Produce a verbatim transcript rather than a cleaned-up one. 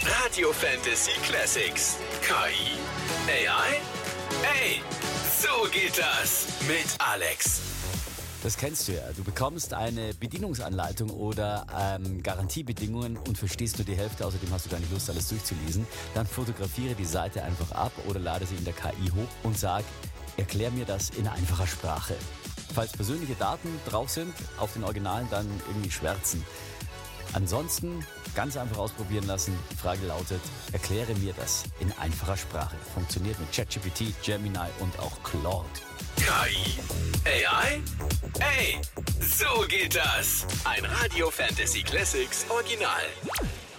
Radio Fantasy Classics. K I? A I? Ey, so geht das mit Alex. Das kennst du ja. Du bekommst eine Bedienungsanleitung oder ähm, Garantiebedingungen und verstehst nur die Hälfte. Außerdem hast du gar nicht Lust, alles durchzulesen. Dann fotografiere die Seite einfach ab oder lade sie in der K I hoch und sag, erklär mir das in einfacher Sprache. Falls persönliche Daten drauf sind, auf den Originalen dann irgendwie schwärzen. Ansonsten ganz einfach ausprobieren lassen. Die Frage lautet, erkläre mir das in einfacher Sprache. Funktioniert mit ChatGPT, Gemini und auch Claude. K I? A I? Ey, so geht das. Ein Radio Fantasy Classics Original.